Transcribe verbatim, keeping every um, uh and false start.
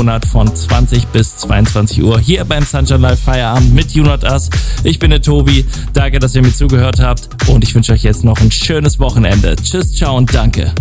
Monat von zwanzig bis zweiundzwanzig Uhr hier beim Sunshine Live Feierabend mit You Not Us. Ich bin der Tobi, danke, dass ihr mir zugehört habt und ich wünsche euch jetzt noch ein schönes Wochenende. Tschüss, ciao und danke.